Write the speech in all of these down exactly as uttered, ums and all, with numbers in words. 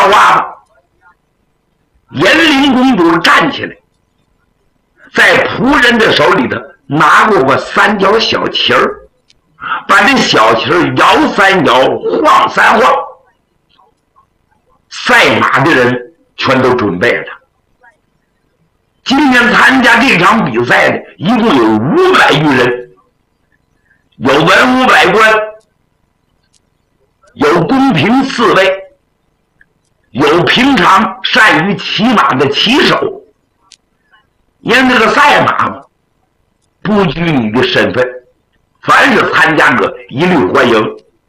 话吧。延陵公主站起来，在仆人的手里头拿过个三角小旗儿，把这小旗儿摇三摇，晃三晃。赛马的人全都准备了。今天参加这场比赛的一共有五百余人，有文武百官，有宫廷侍卫，有平常善于骑马的骑手。因为这个赛马嘛，不拘你的身份，凡是参加者一律欢迎，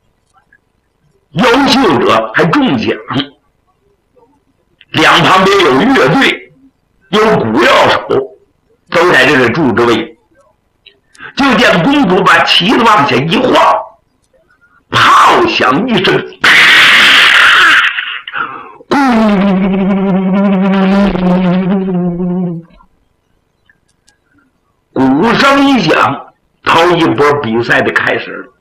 优秀者还中奖。两旁边有乐队，有鼓乐手，都在这个住着位。就见公主把旗子往下一晃，炮响一声，鼓声一响，头一波比赛的开始了。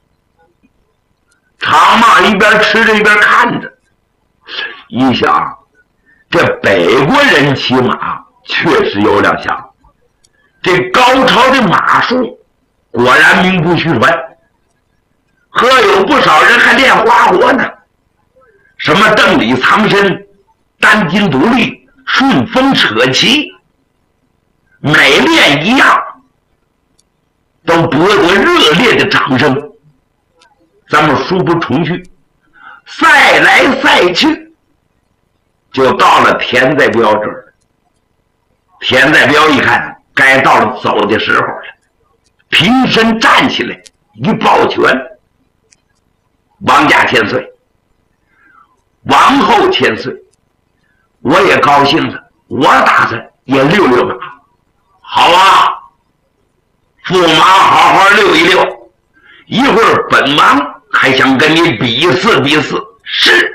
长马一边吃着一边看着，一想这北国人骑马确实有两下，这高超的马术果然名不虚传，和有不少人还练花活呢，什么蹬里藏身、单筋独立、顺风扯旗，每练一样都博得热烈的掌声。咱们书不重叙，赛来赛去，就到了田在彪这儿。田在彪一看，该到了走的时候了，平身站起来，一抱拳：“王家千岁，王后千岁，我也高兴了，我打算也溜溜马。好啊，驸马好好溜一溜，一会儿本王还想跟你比试比试。”是。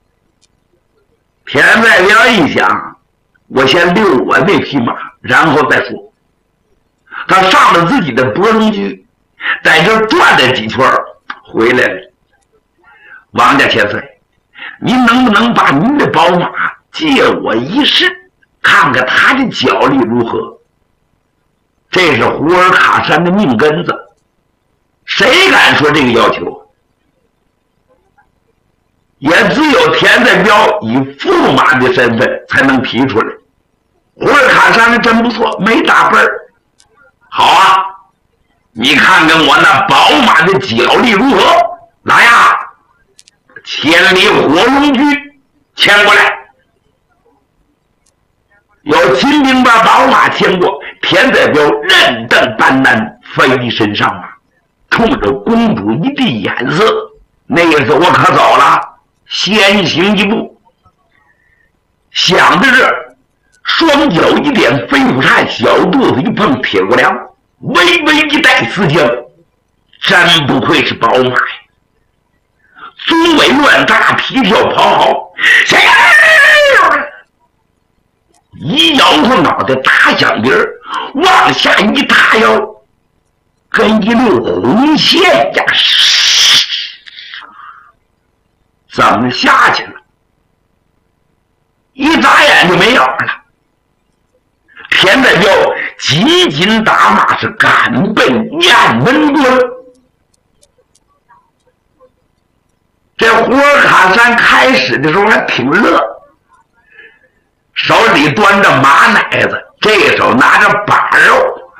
田在彪一想，我先溜我那匹马，然后再说。他上了自己的博龙驹，在这转了几圈回来了。王家千岁，您能不能把您的宝马借我一试，看看他的脚力如何？这是胡尔卡山的命根子，谁敢说这个要求？也只有田在彪以驸马的身份才能提出来。胡尔卡山的真不错，没打分儿。好啊，你看看我那宝马的脚力如何？来呀，千里火龙驹牵过来。有秦兵把宝马牵过，田在彪认瞪斑斓飞身上马，冲着公主一递眼色，那意思我可走了，先行一步。想着这，双脚一点飞虎颤，小肚子一碰铁骨梁，微微一带丝将，真不愧是宝马呀！鬃尾乱炸，皮跳跑好，谁呀？一摇晃脑袋，打响鼻儿，往下一塌腰，跟一溜红线呀，怎么下去了？一眨眼就没影了。田在彪急紧打马，是赶奔雁门关。这胡尔卡山开始的时候还挺乐，手里端着马奶子，这手拿着把肉，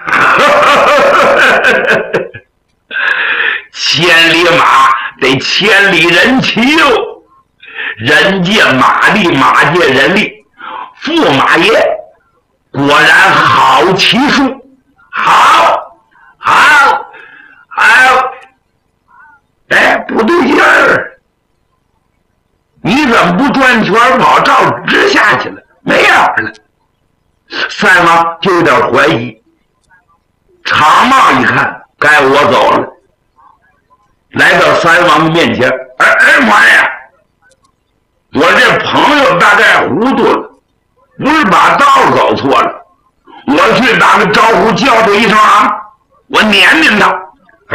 千里马得千里人骑哟，人借马力，马借人力，驸马爷果然好骑术，好，好，好，哎，不对劲儿，你怎么不转圈跑，照直下去了？没影了。赛王就有点怀疑，长帽一看，该我走了，来到三王的面前，哎哎妈呀！我这朋友大概糊涂了，不是把道走错了，我去打个招呼，叫他一声啊，我撵撵他。